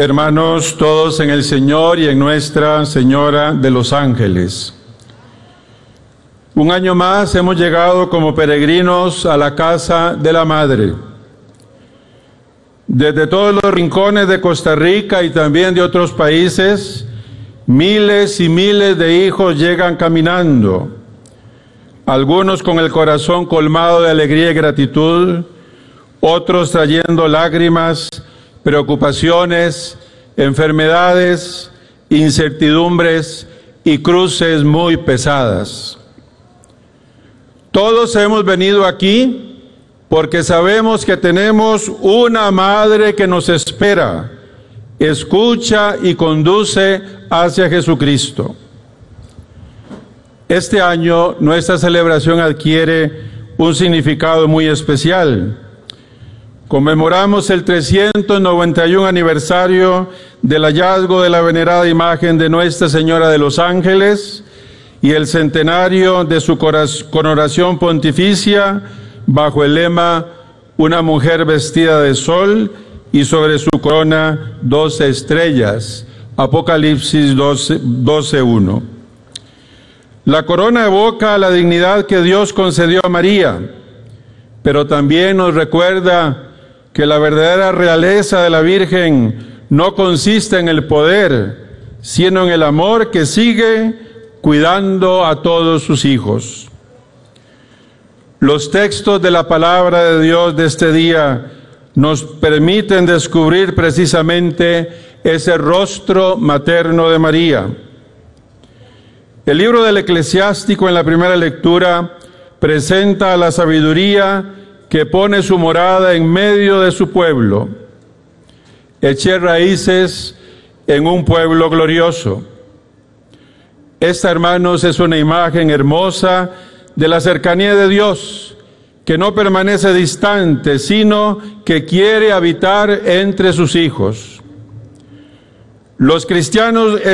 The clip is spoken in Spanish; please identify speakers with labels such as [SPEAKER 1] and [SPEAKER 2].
[SPEAKER 1] Hermanos todos en el Señor y en Nuestra Señora de los Ángeles, un año más hemos llegado como peregrinos a la casa de la Madre. Desde todos los rincones de Costa Rica y también de otros países, miles y miles de hijos llegan caminando, algunos con el corazón colmado de alegría y gratitud, otros trayendo lágrimas, preocupaciones, enfermedades, incertidumbres y cruces muy pesadas. Todos hemos venido aquí porque sabemos que tenemos una Madre que nos espera, escucha y conduce hacia Jesucristo. Este año nuestra celebración adquiere un significado muy especial. Conmemoramos el 391 aniversario del hallazgo de la venerada imagen de Nuestra Señora de los Ángeles y el centenario de su coronación pontificia bajo el lema "Una mujer vestida de sol" y sobre su corona 12 estrellas. Apocalipsis 12:1. La corona evoca la dignidad que Dios concedió a María, pero también nos recuerda que la verdadera realeza de la Virgen no consiste en el poder, sino en el amor que sigue cuidando a todos sus hijos. Los textos de la palabra de Dios de este día nos permiten descubrir precisamente ese rostro materno de María. El libro del Eclesiástico en la primera lectura presenta a la sabiduría que pone su morada en medio de su pueblo. Eché raíces en un pueblo glorioso. Esta, hermanos, es una imagen hermosa de la cercanía de Dios, que no permanece distante, sino que quiere habitar entre sus hijos. Los cristianos